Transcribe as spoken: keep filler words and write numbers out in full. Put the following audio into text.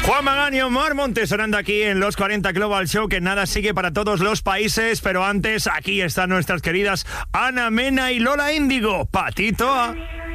Juan Magán y Omar Montes sonando aquí en los cuarenta Global Show, que nada sigue para todos los países, pero antes aquí están nuestras queridas Ana Mena y Lola Índigo. Patito A.